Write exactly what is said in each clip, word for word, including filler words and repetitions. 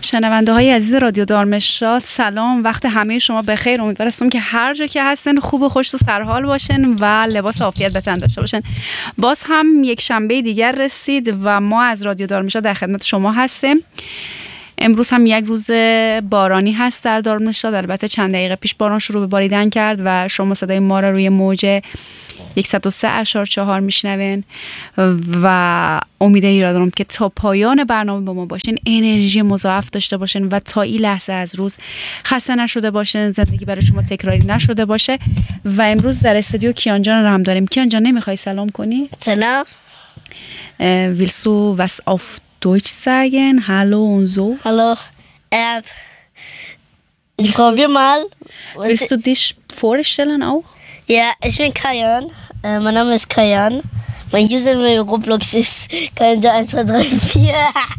شنونده های عزیز رادیو دارمشاد، سلام، وقت همه شما بخیر. امیدوارم که هر جا که هستن خوب و خوش و سرحال باشن و لباس عافیت به تن داشته باشن. باز هم یک شنبه دیگر رسید و ما از رادیو دارمشاد در خدمت شما هستیم. امروز هم یک روز بارانی هست در دارمشاد. البته چند دقیقه پیش باران شروع به باریدن کرد و شما صدای ما را روی موج صد و سه اشار چهار میشنوین و امید ای را دارم که تا پایان برنامه با ما باشین، انرژی مضاعف داشته باشین و تا این لحظه از روز خسته نشده باشین، زندگی برای شما تکراری نشده باشه. و امروز در استودیو کیان جان را هم داریم. کیان جان، نمیخوای سلام کنی؟ سلام. Willst du was auf Deutsch sagen? Hallo und so. Hallo. Äh, ich probiere mal. Willst du dich vorstellen auch? Ja, ich bin Kajan. Äh, mein Name ist Kajan. Mein Username in Roblox ist Kajan eins zwei drei vier.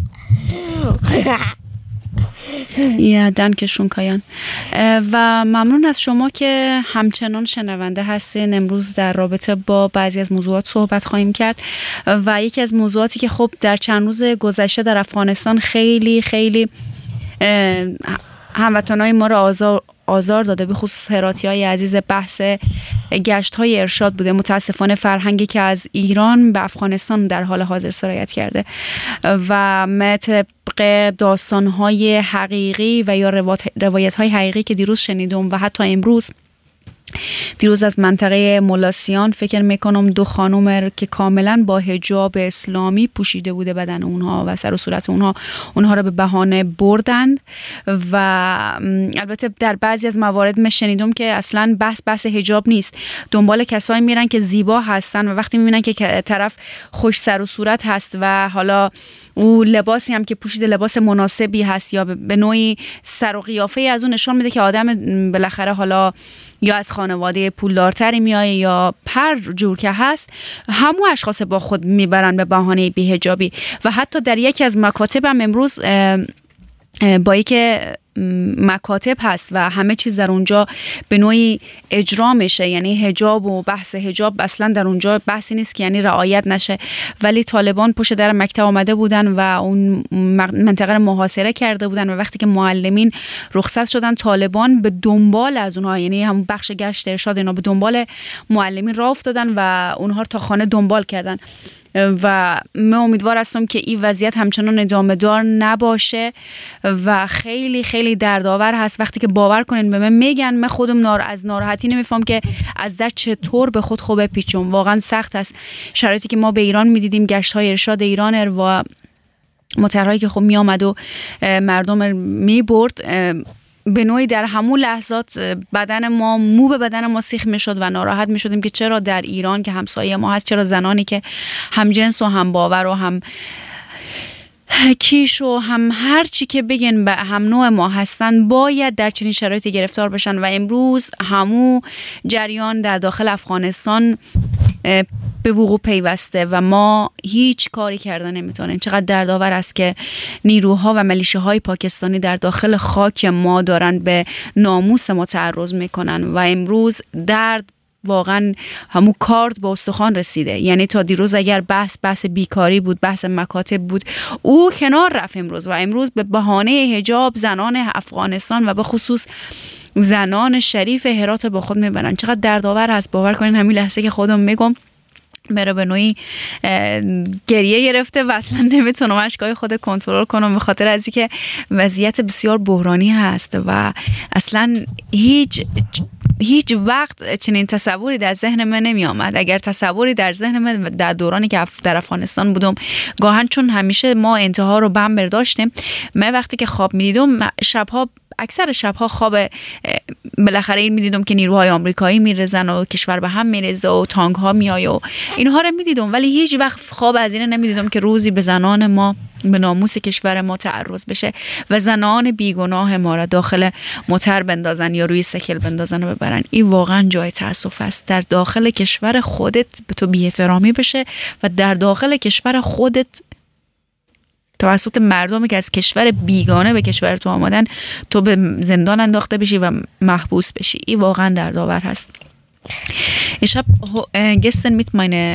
یا دنکشون کایان. و ممنون از شما که همچنان شنونده هستین. امروز در رابطه با بعضی از موضوعات صحبت خواهیم کرد و یکی از موضوعاتی که خب در چند روز گذشته در افغانستان خیلی خیلی هموطنای ما را آزار آزار داده، به خصوص هراتی‌های عزیز، بحث گشت‌های ارشاد بوده. متاسفانه فرهنگی که از ایران به افغانستان در حال حاضر سرایت کرده و طبق داستان‌های حقیقی و یا روایت‌های حقیقی که دیروز شنیدم و حتی امروز دیروز از منطقه ملاسیان فکر میکنم دو خانم که کاملا با حجاب اسلامی پوشیده بوده بدن اونها و سر و صورت اونها اونها را به بهانه بردند و البته در بعضی از موارد من شنیدم که اصلا بحث بحث حجاب نیست، دنبال کسایی میرن که زیبا هستن و وقتی میبینن که طرف خوش سر و صورت هست و حالا او لباسی هم که پوشیده لباس مناسبی هست یا به نوعی سر و قیافه از اون نشون میده که آدم بالاخره حالا یا از خانواده پولدارتری میایه یا هر جور که هست، همون اشخاص با خود میبرن به بهانه بی‌حجابی. و حتی در یکی از مکاتب هم امروز با اینکه مکاتب هست و همه چیز در اونجا به نوعی اجرا میشه، یعنی حجاب و بحث حجاب اصلا در اونجا بحثی نیست که یعنی رعایت نشه، ولی طالبان پشت در مکتب آمده بودن و اون منطقه رو محاصره کرده بودن و وقتی که معلمین رخصت شدن، طالبان به دنبال از اونها، یعنی هم بخش گشت ارشاد اینا، به دنبال معلمین راه افتادن و اونها تا خانه دنبال کردن. و من امیدوار هستم که این وضعیت همچنان ادامه دار نباشه و خیلی خیلی دردآور هست وقتی که باور کنین به من میگن، من خودم نار از ناراحتی نمیفهم که از در چطور به خود خوبه پیچم. واقعا سخت است شرایطی که ما به ایران میدیدیم، گشت های ارشاد ایران و مطرحایی که خب می آمد و مردم می برد، به نوعی در همون لحظات بدن ما مو به بدن ما سیخ می شد و ناراحت می شدیم که چرا در ایران که همسایه ما هست، چرا زنانی که هم جنس و هم باور و هم کیش و هم هر چی که بگن به هم نوع ما هستن باید در چنین شرایطی گرفتار بشن. و امروز همون جریان در داخل افغانستان به وقوع پیوسته و ما هیچ کاری کردن نمیتونیم. چقدر دردآور است که نیروها و ملیشه‌های پاکستانی در داخل خاک ما دارن به ناموس ما تعرض میکنن و امروز درد واقعا همون کارد به استخوان رسیده. یعنی تا دیروز اگر بحث بحث بیکاری بود، بحث مکاتب بود، او کنار رفت امروز و امروز به بهانه حجاب زنان افغانستان و به خصوص زنان شریف هرات با خود میبرن. چقدر دردآور هست. باور کنین همین لحظه که خودم میگم مرا به نوعی گریه گرفته و اصلا نمیتونم اشکای خود کنترل کنم به خاطر از اینکه وضعیت بسیار بحرانی هست و اصلا هیچ هیچ وقت چنین تصوری در ذهن من نمی آمد. اگر تصوری در ذهن من در دورانی که در افغانستان بودم، گاهن چون همیشه ما انتها رو بم برداشتیم، من وقتی که خواب می دیدم شبها اکثر شبها خواب بالاخره این میدیدم که نیروهای آمریکایی میرزن و کشور به هم میرزه و تانک ها میای و اینها رو میدیدم، ولی هیچ وقت خواب از این نمیدیدم که روزی به زنان ما، به ناموس کشور ما تعرض بشه و زنان بیگناه ما را داخل موتر بندازن یا روی سکل بندازن و ببرن. این واقعا جای تأسف است. در داخل کشور خودت به تو بی احترامی بشه و در داخل کشور خودت توسط مردمی که از کشور بیگانه به کشور تو آمدن تو به زندان انداخته بشی و محبوس بشی. این واقعا دردآور هست. Ich habe gestern mit meiner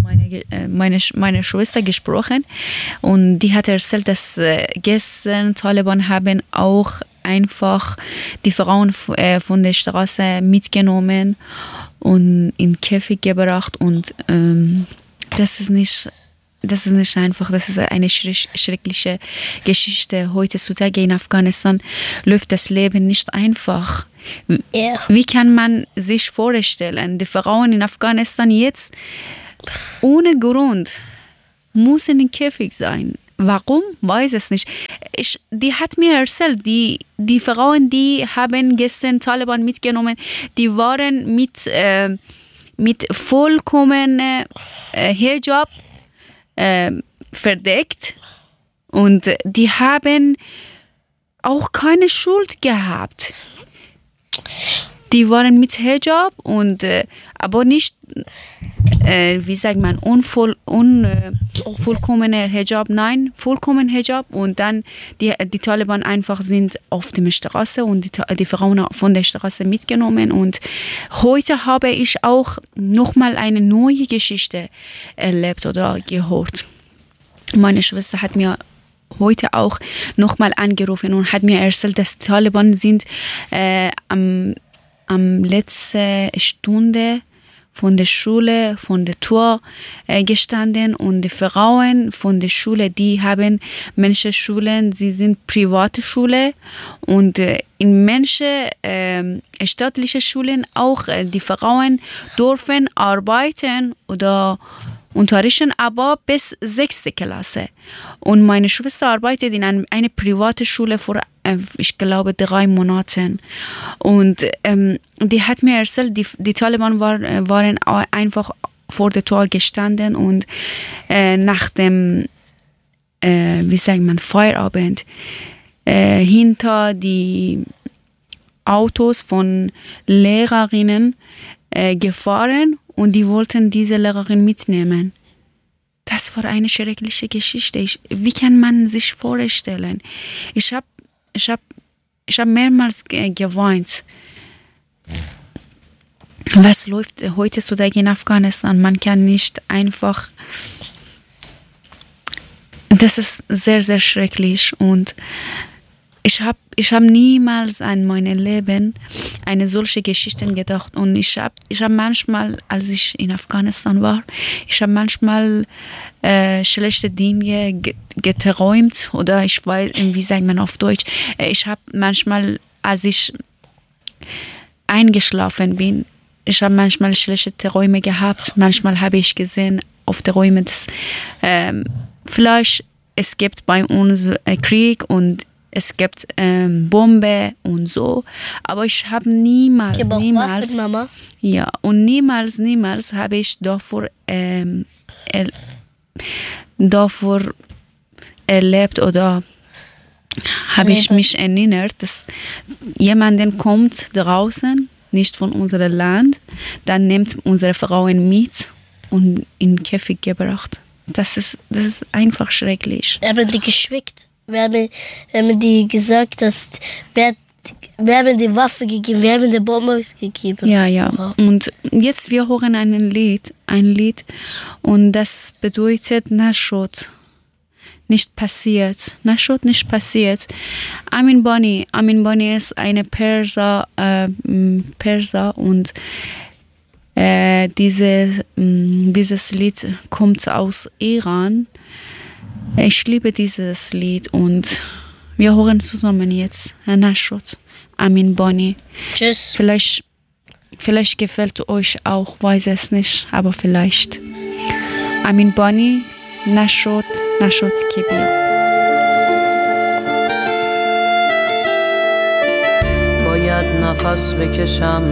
meine, meine, meine Schwester gesprochen und die hat erzählt, dass gestern Taliban haben auch einfach die Frauen von der Straße mitgenommen und in Käfig gebracht und ähm, das ist nicht Das ist nicht einfach, das ist eine schreckliche Geschichte. Heutzutage in Afghanistan läuft das Leben nicht einfach. Yeah. Wie kann man sich vorstellen, die Frauen in Afghanistan jetzt ohne Grund müssen in Käfig sein? Warum? Weiß es nicht. Ich, die hat mir erzählt, die, die Frauen, die haben gestern Taliban mitgenommen, die waren mit, äh, mit vollkommenem äh, Hijab äh, verdeckt und die haben auch keine Schuld gehabt. Die waren mit Hijab und äh, aber nicht, äh, wie sagt man, unvoll, un, äh, vollkommener Hijab, nein, vollkommen Hijab und dann die, die Taliban einfach sind auf der Straße und die, die Frauen von der Straße mitgenommen und heute habe ich auch nochmal eine neue Geschichte erlebt oder gehört. Meine Schwester hat mir heute auch nochmal angerufen und hat mir erzählt, dass die Taliban sind äh, am am letzte Stunde von der Schule, von der Tür äh, gestanden und die Frauen von der Schule, die haben manche Schulen, sie sind private Schule und äh, in manche äh, staatliche Schulen auch äh, die Frauen dürfen arbeiten oder unterrichten, aber bis sechste Klasse. Und meine Schwester arbeitet in ein, eine private Schule vor, äh, ich glaube, drei Monaten. Und ähm, die hat mir erzählt, die, die Taliban war, waren einfach vor der Tür gestanden und äh, nach dem, äh, wie sagt man, Feierabend, äh, hinter die Autos von Lehrerinnen äh, gefahren und die wollten diese Lehrerin mitnehmen. Das war eine schreckliche Geschichte. Ich, wie kann man sich vorstellen? Ich habe ich hab, ich hab mehrmals ge- geweint. Was läuft heutzutage in Afghanistan? Man kann nicht einfach... Das ist sehr, sehr schrecklich und ich habe ich hab niemals an mein Leben eine solche Geschichte gedacht und ich habe ich hab manchmal, als ich in Afghanistan war, ich habe manchmal äh, schlechte Dinge ge- geträumt oder ich weiß, wie sagt man auf Deutsch, ich habe manchmal, als ich eingeschlafen bin, ich habe manchmal schlechte Träume gehabt, manchmal habe ich gesehen auf den Träumen, dass ähm, vielleicht es gibt bei uns äh, Krieg und es gibt ähm, Bombe und so, aber ich habe niemals, Ich habe auch niemals, Waffen, Mama. ja, und niemals, niemals habe ich davor, ähm, er, davor erlebt oder habe ich mich erinnert, dass jemanden kommt draußen, nicht von unserem Land, dann nimmt unsere Frauen mit und in den Käfig gebracht. Das ist, das ist einfach schrecklich. Wir haben die geschickt. Wir haben, wir haben die gesagt, dass wir, wir haben die Waffe gegeben, wir haben die Bombe gegeben. Ja, ja. Und jetzt wir hören ein Lied, ein Lied und das bedeutet Nashot. Nicht passiert. Nashot nicht passiert. Amin Bani. Amin Bani ist eine Perser, äh, Perser und äh, diese, mh, dieses Lied kommt aus Iran. Ich liebe dieses Lied und wir hören zusammen jetzt Nashot, Amin Bani. Tschüss. Vielleicht, vielleicht gefällt euch auch, weiß es nicht, aber vielleicht. Amin Bani, Nashot, Nashot Kibia. باید نفس بکشم